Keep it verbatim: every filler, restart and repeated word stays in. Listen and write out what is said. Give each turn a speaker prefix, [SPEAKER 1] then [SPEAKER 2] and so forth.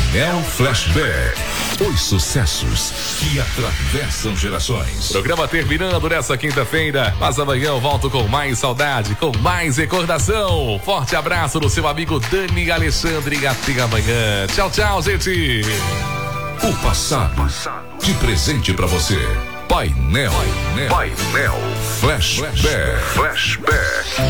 [SPEAKER 1] Painel Flashback. Os sucessos que atravessam gerações.
[SPEAKER 2] Programa terminando nessa quinta-feira, mas amanhã eu volto com mais saudade, com mais recordação. Forte abraço do seu amigo Dani Alexandre e até amanhã. Tchau, tchau, gente.
[SPEAKER 1] O passado de presente pra você. Painel, Painel, Painel Flashback. Flashback.